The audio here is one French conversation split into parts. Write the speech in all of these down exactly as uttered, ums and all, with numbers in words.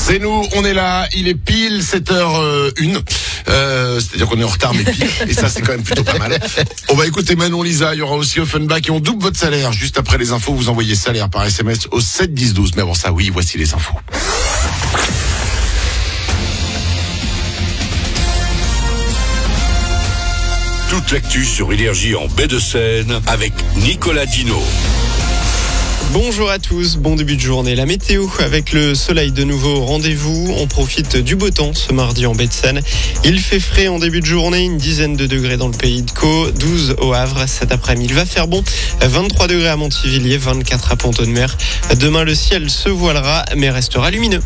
C'est nous, on est là, il est pile sept heures une. Euh, c'est-à-dire qu'on est en retard, mais pile. Et ça, c'est quand même plutôt pas mal. On va écouter Manon Lisa, il y aura aussi Offenbach et on double votre salaire. Juste après les infos, vous envoyez salaire par S M S au sept dix douze. Mais avant ça, oui, voici les infos. Toute l'actu sur Énergie en baie de Seine avec Nicolas Dino. Bonjour à tous, bon début de journée. La météo avec le soleil de nouveau au rendez-vous. On profite du beau temps ce mardi en baie de Seine. Il fait frais en début de journée, une dizaine de degrés dans le pays de Caux, douze au Havre. Cet après-midi, il va faire bon, vingt-trois degrés à Montivilliers, vingt-quatre à Pont-de-Mer. Demain, le ciel se voilera mais restera lumineux.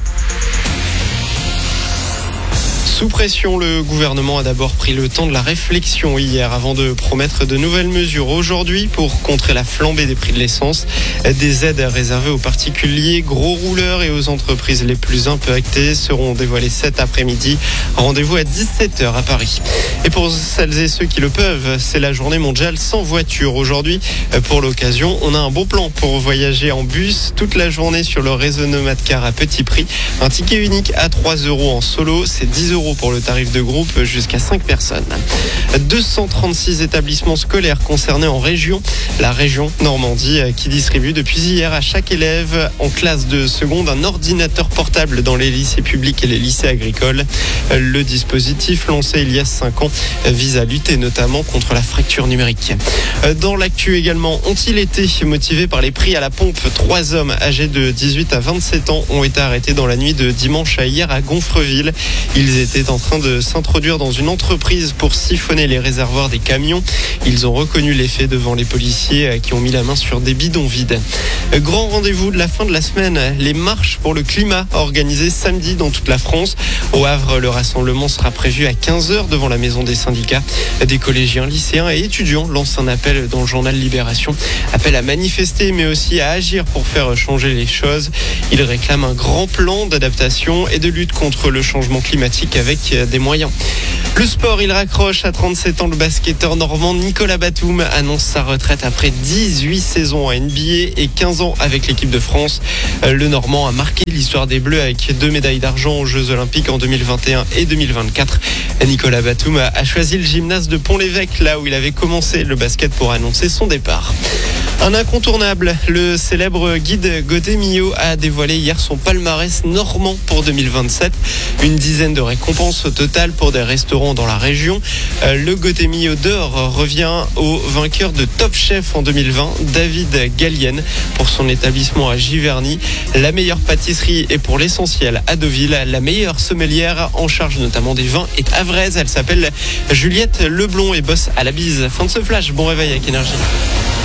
Sous pression, le gouvernement a d'abord pris le temps de la réflexion hier avant de promettre de nouvelles mesures aujourd'hui pour contrer la flambée des prix de l'essence. Des aides réservées aux particuliers, gros rouleurs et aux entreprises les plus impactées seront dévoilées cet après-midi. Rendez-vous à dix-sept heures à Paris. Et pour celles et ceux qui le peuvent, c'est la journée mondiale sans voiture aujourd'hui. Pour l'occasion, on a un bon plan pour voyager en bus toute la journée sur le réseau Nomadcar à petit prix. Un ticket unique à trois euros en solo, c'est dix euros pour le tarif de groupe jusqu'à cinq personnes. deux cent trente-six établissements scolaires concernés en région. La région Normandie qui distribue depuis hier à chaque élève en classe de seconde un ordinateur portable dans les lycées publics et les lycées agricoles. Le dispositif lancé il y a cinq ans vise à lutter notamment contre la fracture numérique. Dans l'actu également, ont-ils été motivés par les prix à la pompe? Trois hommes âgés de dix-huit à vingt-sept ans ont été arrêtés dans la nuit de dimanche à hier à Gonfreville. Ils étaient en train de s'introduire dans une entreprise pour siphonner les réservoirs des camions. Ils ont reconnu les faits devant les policiers qui ont mis la main sur des bidons vides. Grand rendez-vous de la fin de la semaine, les marches pour le climat organisées samedi dans toute la France. Au Havre, le rassemblement sera prévu à quinze heures devant la maison des syndicats. Des collégiens, lycéens et étudiants lancent un appel dans le journal Libération. Appel à manifester mais aussi à agir pour faire changer les choses. Ils réclament un grand plan d'adaptation et de lutte contre le changement climatique avec des moyens. Le sport, il raccroche à trente-sept ans. Le basketteur normand Nicolas Batum annonce sa retraite après dix-huit saisons en N B A et quinze ans avec l'équipe de France. Le Normand a marqué l'histoire des Bleus avec deux médailles d'argent aux Jeux Olympiques en deux mille vingt et un et deux mille vingt-quatre. Nicolas Batum a choisi le gymnase de Pont-l'Évêque, là où il avait commencé le basket pour annoncer son départ. Un incontournable, le célèbre guide Gauthier Millot a dévoilé hier son palmarès normand pour deux mille vingt-sept. Une dizaine de récompenses au total pour des restaurants dans la région. Le Gauthier Millot d'or revient au vainqueur de Top Chef en deux mille vingt, David Gallienne, pour son établissement à Giverny. La meilleure pâtisserie est pour l'essentiel à Deauville. La meilleure sommelière en charge notamment des vins est à Vraise. Elle s'appelle Juliette Leblond et bosse à la bise. Fin de ce flash, bon réveil avec Énergie.